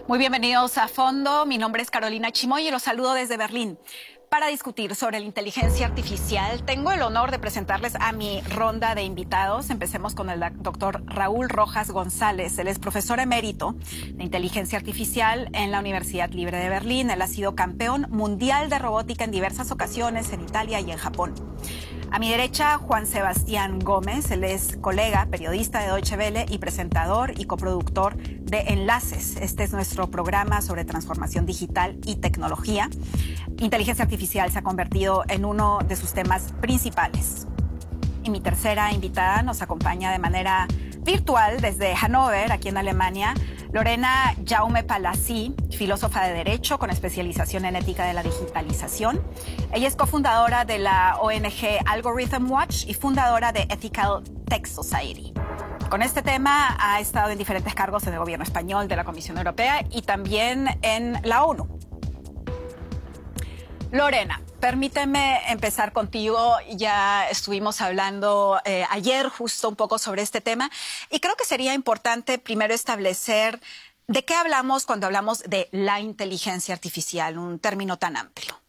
Muy bienvenidos a Fondo. Mi nombre es Carolina Chimoy y los saludo desde Berlín. Para discutir sobre la inteligencia artificial, tengo el honor de presentarles a mi ronda de invitados. Empecemos con el doctor Raúl Rojas González. Él es profesor emérito de inteligencia artificial en la Universidad Libre de Berlín. Él ha sido campeón mundial de robótica en diversas ocasiones en Italia y en Japón. A mi derecha, Juan Sebastián Gómez. Él es colega, periodista de Deutsche Welle y presentador y coproductor de Enlaces. Este es nuestro programa sobre transformación digital y tecnología. Inteligencia artificial se ha convertido en uno de sus temas principales. Y mi tercera invitada nos acompaña de manera virtual desde Hannover, aquí en Alemania, Lorena Jaume Palací, filósofa de Derecho con especialización en ética de la digitalización. Ella es cofundadora de la ONG Algorithm Watch y fundadora de Ethical Tech Society. Con este tema ha estado en diferentes cargos en el gobierno español, de la Comisión Europea y también en la ONU. Lorena, permíteme empezar contigo. Ya estuvimos hablando ayer justo un poco sobre este tema y creo que sería importante primero establecer de qué hablamos cuando hablamos de la inteligencia artificial, un término tan amplio.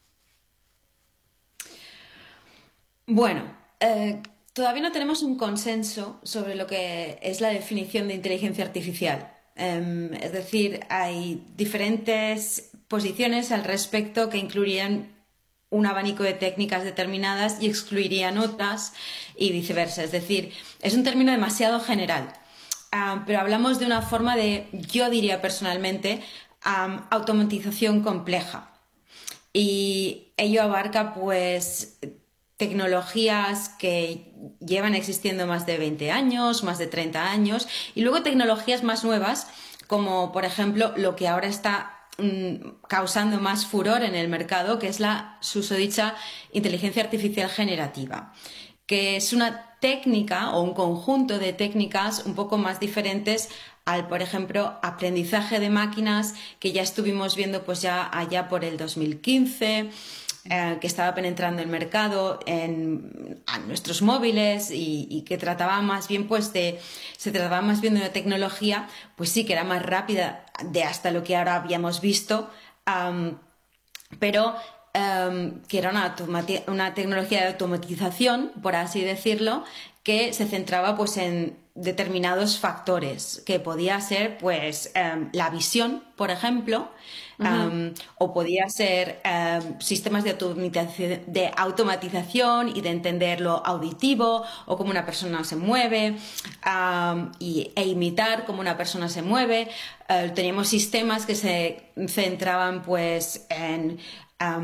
Bueno, todavía no tenemos un consenso sobre lo que es la definición de inteligencia artificial. Es decir, hay diferentes posiciones al respecto que incluirían un abanico de técnicas determinadas y excluirían otras y viceversa. Es decir, es un término demasiado general, pero hablamos de una forma de, yo diría personalmente, automatización compleja. Y ello abarca, pues, tecnologías que llevan existiendo más de 20 años, más de 30 años, y luego tecnologías más nuevas, como por ejemplo lo que ahora está causando más furor en el mercado, que es la susodicha inteligencia artificial generativa, que es una técnica o un conjunto de técnicas un poco más diferentes al, por ejemplo, aprendizaje de máquinas que ya estuvimos viendo pues ya allá por el 2015, que estaba penetrando el mercado a nuestros móviles y que trataba más bien se trataba más bien de una tecnología pues sí que era más rápida de hasta lo que ahora habíamos visto, pero que era una tecnología de automatización, por así decirlo, que se centraba pues en determinados factores, que podía ser pues la visión, por ejemplo, o podía ser sistemas de automatización y de entender lo auditivo o cómo una persona se mueve, e imitar cómo una persona se mueve. Teníamos sistemas que se centraban pues en